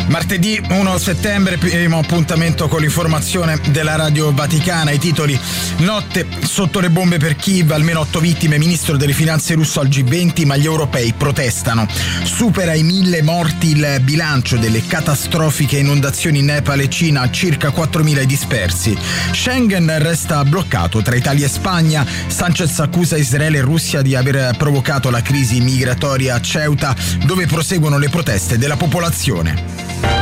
Martedì 1 settembre, primo appuntamento con l'informazione della Radio Vaticana. I titoli: notte sotto le bombe per Kiev, almeno 8 vittime, ministro delle finanze russo al G20, ma gli europei protestano. Supera i 1000 morti il bilancio delle catastrofiche inondazioni in Nepal e Cina, circa 4.000 dispersi. Schengen resta bloccato tra Italia e Spagna. Sanchez accusa Israele e Russia di aver provocato la crisi migratoria a Ceuta, dove proseguono le proteste della popolazione.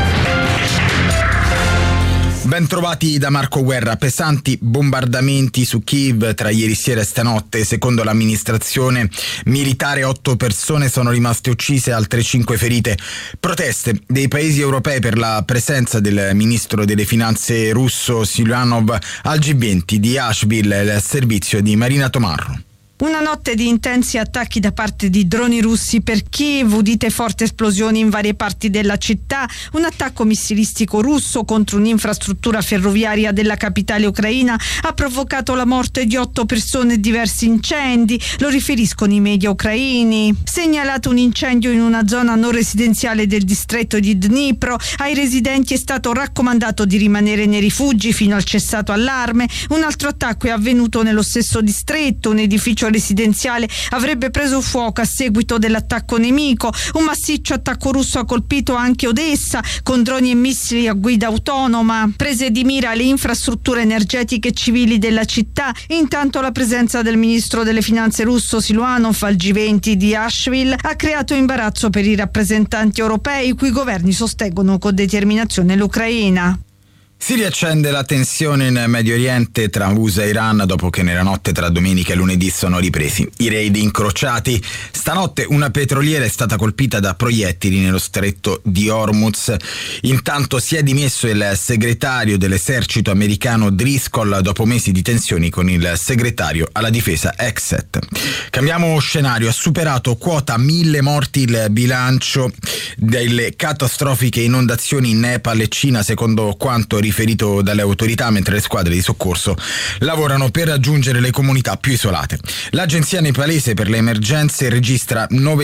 Ben trovati da Marco Guerra. Pesanti bombardamenti su Kiev tra ieri sera e stanotte. Secondo l'amministrazione militare 8 persone sono rimaste uccise, altre 5 ferite. Proteste dei paesi europei per la presenza del ministro delle finanze russo Siluanov al G20 di Asheville, il servizio di Marina Tomarro. Una notte di intensi attacchi da parte di droni russi per Kiev, udite forti esplosioni in varie parti della città, un attacco missilistico russo contro un'infrastruttura ferroviaria della capitale ucraina ha provocato la morte di 8 persone e diversi incendi, lo riferiscono i media ucraini. Segnalato un incendio in una zona non residenziale del distretto di Dnipro, ai residenti è stato raccomandato di rimanere nei rifugi fino al cessato allarme. Un altro attacco è avvenuto nello stesso distretto, un edificio residenziale avrebbe preso fuoco a seguito dell'attacco nemico. Un massiccio attacco russo ha colpito anche Odessa con droni e missili a guida autonoma, prese di mira le infrastrutture energetiche civili della città. Intanto la presenza del ministro delle finanze russo Siluanov al G20 di Asheville ha creato imbarazzo per i rappresentanti europei, i cui governi sostengono con determinazione l'Ucraina. Si riaccende la tensione in Medio Oriente tra USA e Iran dopo che nella notte tra domenica e lunedì sono ripresi i raid incrociati. Stanotte una petroliera è stata colpita da proiettili nello stretto di Hormuz. Intanto si è dimesso il segretario dell'esercito americano Driscoll dopo mesi di tensioni con il segretario alla difesa Exet. Cambiamo scenario: ha superato quota 1000 morti il bilancio delle catastrofiche inondazioni in Nepal e Cina, secondo quanto riferito dalle autorità, mentre le squadre di soccorso lavorano per raggiungere le comunità più isolate. L'agenzia nepalese per le emergenze registra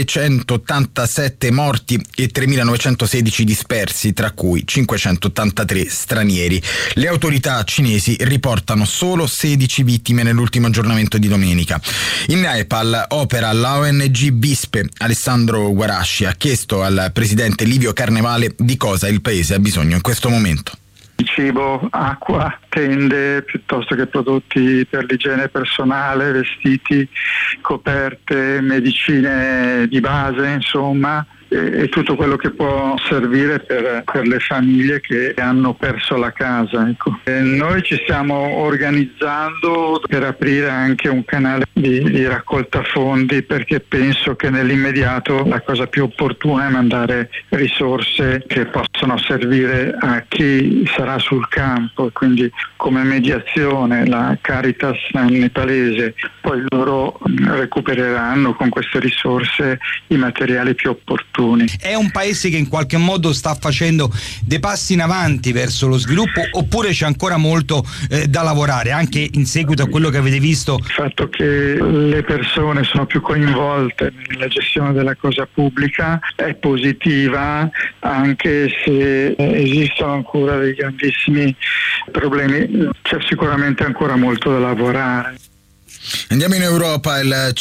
987 morti e 3.916 dispersi, tra cui 583 stranieri. Le autorità cinesi riportano solo 16 vittime nell'ultimo aggiornamento di domenica. In Nepal opera la ONG Bispe. Alessandro Guarasci ha chiesto al presidente Livio Carnevale di cosa il paese ha bisogno in questo momento. Cibo, acqua, tende, piuttosto che prodotti per l'igiene personale, vestiti, coperte, medicine di base, insomma, e tutto quello che può servire per le famiglie che hanno perso la casa. Ecco. Noi ci stiamo organizzando per aprire anche un canale di raccolta fondi, perché penso che nell'immediato la cosa più opportuna è mandare risorse che possono servire a chi sarà sul campo, quindi come mediazione la Caritas nepalese, poi loro recupereranno con queste risorse i materiali più opportuni. È un paese che in qualche modo sta facendo dei passi in avanti verso lo sviluppo, oppure c'è ancora molto da lavorare, anche in seguito a quello che avete visto? Il fatto che le persone sono più coinvolte nella gestione della cosa pubblica è positiva, anche se esistono ancora dei grandissimi problemi, c'è sicuramente ancora molto da lavorare. Andiamo in Europa. Il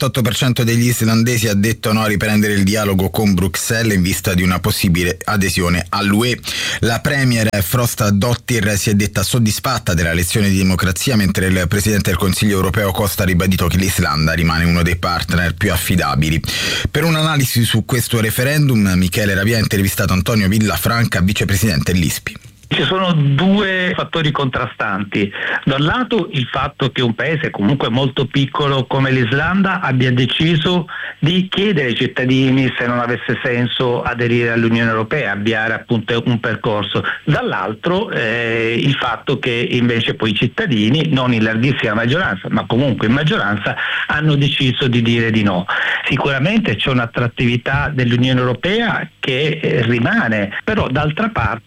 58% degli islandesi ha detto no a riprendere il dialogo con Bruxelles in vista di una possibile adesione all'UE. La premier Frostadóttir si è detta soddisfatta della lezione di democrazia, mentre il presidente del Consiglio europeo Costa ha ribadito che l'Islanda rimane uno dei partner più affidabili. Per un'analisi su questo referendum, Michele Ravia ha intervistato Antonio Villafranca, vicepresidente dell'ISPI. Ci sono due fattori contrastanti. Da un lato il fatto che un paese comunque molto piccolo come l'Islanda abbia deciso di chiedere ai cittadini se non avesse senso aderire all'Unione Europea, avviare appunto un percorso. Dall'altro il fatto che invece poi i cittadini, non in larghissima maggioranza, ma comunque in maggioranza, hanno deciso di dire di no. Sicuramente c'è un'attrattività dell'Unione Europea che rimane, però d'altra parte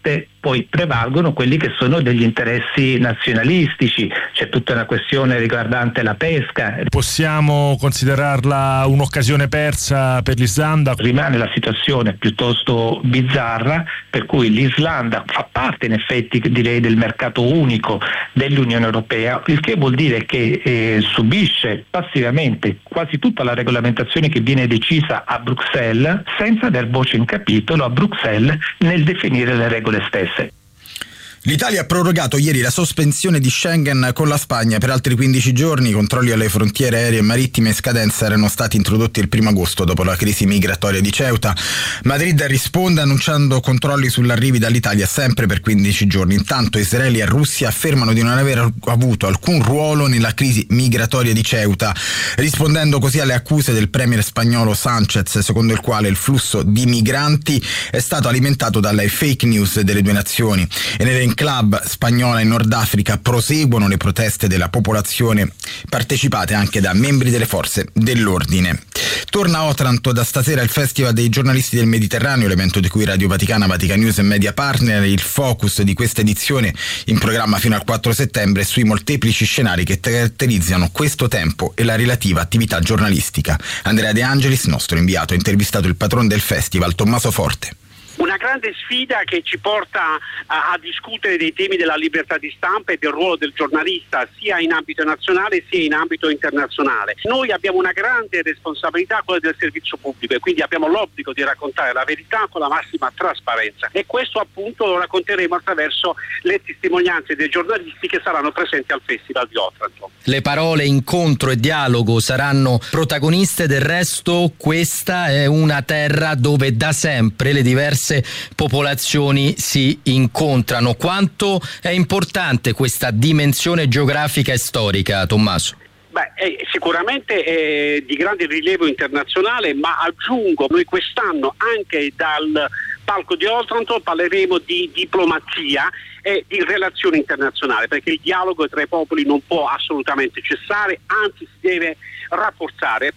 poi prevalgono quelli che sono degli interessi nazionalistici, c'è tutta una questione riguardante la pesca. Possiamo considerarla un'occasione persa per l'Islanda? Rimane la situazione piuttosto bizzarra, per cui l'Islanda fa parte in effetti, direi, del mercato unico dell'Unione Europea, il che vuol dire che subisce passivamente quasi tutta la regolamentazione che viene decisa a Bruxelles, senza dar voce in capitolo a Bruxelles nel definire le regole stesse. L'Italia ha prorogato ieri la sospensione di Schengen con la Spagna per altri 15 giorni. I controlli alle frontiere aeree e marittime in scadenza erano stati introdotti il 1 agosto dopo la crisi migratoria di Ceuta. Madrid risponde annunciando controlli sull'arrivi dall'Italia sempre per 15 giorni. Intanto Israele e Russia affermano di non aver avuto alcun ruolo nella crisi migratoria di Ceuta, rispondendo così alle accuse del premier spagnolo Sánchez, secondo il quale il flusso di migranti è stato alimentato dalle fake news delle due nazioni. E nelle club spagnola in Nord Africa proseguono le proteste della popolazione, partecipate anche da membri delle forze dell'ordine. Torna a Otranto da stasera il Festival dei giornalisti del Mediterraneo, l'evento di cui Radio Vaticana, Vatican News e Media Partner. Il focus di questa edizione, in programma fino al 4 settembre, è sui molteplici scenari che caratterizzano questo tempo e la relativa attività giornalistica. Andrea De Angelis, nostro inviato, ha intervistato il patrono del festival, Tommaso Forte. Una grande sfida che ci porta a discutere dei temi della libertà di stampa e del ruolo del giornalista sia in ambito nazionale sia in ambito internazionale. Noi abbiamo una grande responsabilità, quella del servizio pubblico, e quindi abbiamo l'obbligo di raccontare la verità con la massima trasparenza, e questo appunto lo racconteremo attraverso le testimonianze dei giornalisti che saranno presenti al Festival di Otranto. Le parole incontro e dialogo saranno protagoniste, del resto questa è una terra dove da sempre le diverse popolazioni si incontrano. Quanto è importante questa dimensione geografica e storica, Tommaso? Sicuramente è di grande rilievo internazionale, ma aggiungo, noi quest'anno anche dal palco di Otranto parleremo di diplomazia e di relazioni internazionali, perché il dialogo tra i popoli non può assolutamente cessare, anzi si deve rafforzare.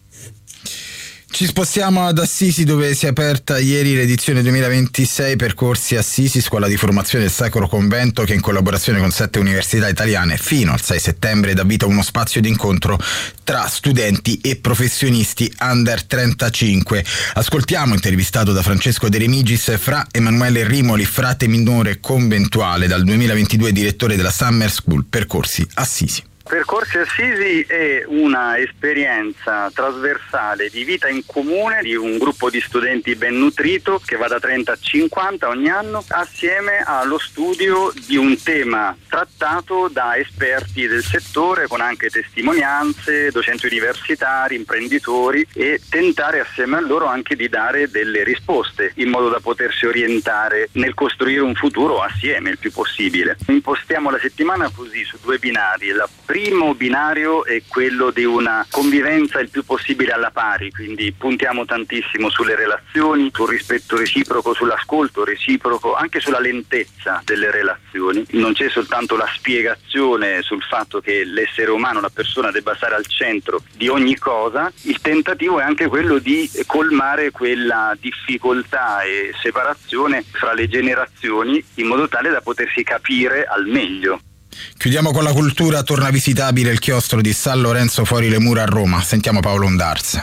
Ci spostiamo ad Assisi, dove si è aperta ieri l'edizione 2026 Percorsi Assisi, scuola di formazione del Sacro Convento, che in collaborazione con 7 università italiane fino al 6 settembre dà vita a uno spazio di incontro tra studenti e professionisti under 35. Ascoltiamo, intervistato da Francesco De Remigis, Fra Emanuele Rimoli, frate minore conventuale, dal 2022 direttore della Summer School Percorsi Assisi. Percorsi Assisi è una esperienza trasversale di vita in comune di un gruppo di studenti ben nutrito che va da 30 a 50 ogni anno, assieme allo studio di un tema trattato da esperti del settore, con anche testimonianze, docenti universitari, imprenditori, e tentare assieme a loro anche di dare delle risposte in modo da potersi orientare nel costruire un futuro assieme il più possibile. Impostiamo la settimana così, su 2 binari. Il primo binario è quello di una convivenza il più possibile alla pari, quindi puntiamo tantissimo sulle relazioni, sul rispetto reciproco, sull'ascolto reciproco, anche sulla lentezza delle relazioni. Non c'è soltanto la spiegazione sul fatto che l'essere umano, la persona, debba stare al centro di ogni cosa. Il tentativo è anche quello di colmare quella difficoltà e separazione fra le generazioni, in modo tale da potersi capire al meglio. Chiudiamo con la cultura. Torna visitabile il chiostro di San Lorenzo fuori le mura a Roma. Sentiamo Paolo Ondarza.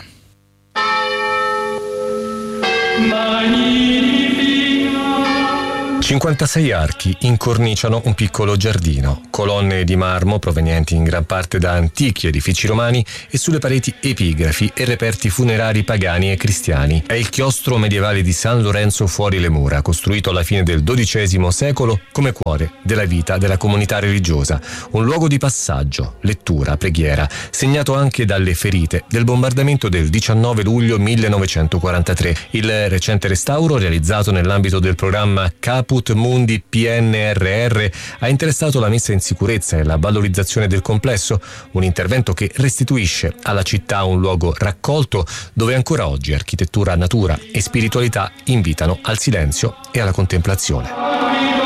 56 archi incorniciano un piccolo giardino, colonne di marmo provenienti in gran parte da antichi edifici romani e sulle pareti epigrafi e reperti funerari pagani e cristiani. È il chiostro medievale di San Lorenzo fuori le mura, costruito alla fine del XII secolo come cuore della vita della comunità religiosa, un luogo di passaggio, lettura, preghiera, segnato anche dalle ferite del bombardamento del 19 luglio 1943. Il recente restauro, realizzato nell'ambito del programma Caput Mundi PNRR, ha interessato la messa in sicurezza e la valorizzazione del complesso, un intervento che restituisce alla città un luogo raccolto dove ancora oggi architettura, natura e spiritualità invitano al silenzio e alla contemplazione.